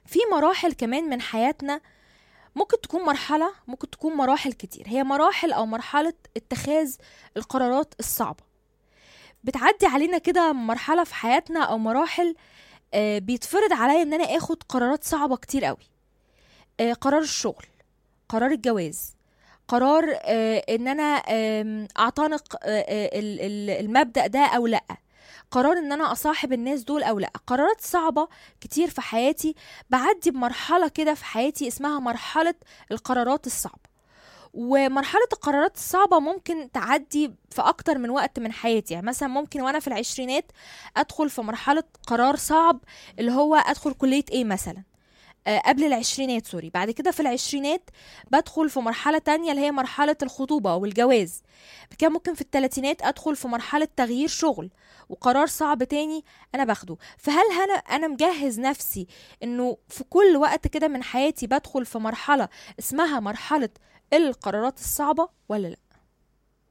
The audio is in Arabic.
في مراحل كمان من حياتنا، ممكن تكون مرحلة، ممكن تكون مراحل كتير، هي مراحل أو مرحلة اتخاذ القرارات الصعبة. بتعدي علينا كده مرحلة في حياتنا أو مراحل بيتفرض عليا ان انا اخد قرارات صعبة كتير قوي. قرار الشغل، قرار الجواز، قرار ان انا اعتنق المبدأ ده او لا، قرار ان انا اصاحب الناس دول او لا. قرارات صعبة كتير في حياتي. بعدي بمرحلة كده في حياتي اسمها مرحلة القرارات الصعبة. ومرحلة القرارات الصعبة ممكن تعدي في أكتر من وقت من حياتي. يعني مثلا ممكن وأنا في العشرينات أدخل في مرحلة قرار صعب، اللي هو أدخل كلية إيه مثلا. قبل العشرينات سوري. بعد كده في العشرينات بدخل في مرحلة تانية اللي هي مرحلة الخطوبة والجواز. كده ممكن في التلاتينات أدخل في مرحلة تغيير شغل وقرار صعب تاني أنا باخده. فهل أنا مجهز نفسي إنه في كل وقت كده من حياتي بدخل في مرحلة اسمها مرحلة القرارات الصعبة ولا لا؟